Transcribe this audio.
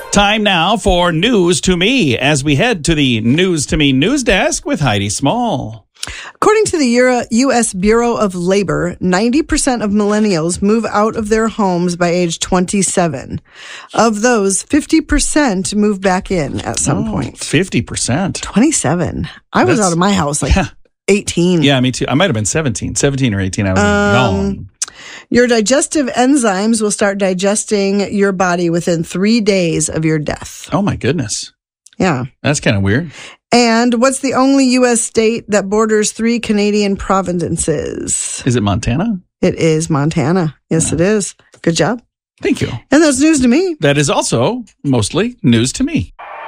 Time now for News to Me as we head to the News to Me news desk with Heidi Small. According to the U.S. Bureau of Labor, 90% of millennials move out of their homes by age 27. Of those, 50% move back in at some point. 50%. 27. I was out of my house 18. Yeah, me too. I might have been 17 or 18. I was gone. Your digestive enzymes will start digesting your body within 3 days of your death. Oh, my goodness. Yeah. That's kind of weird. And what's the only U.S. state that borders 3 Canadian provinces? Is it Montana? It is Montana. Yes, It is. Good job. Thank you. And that's news to me. That is also mostly news to me.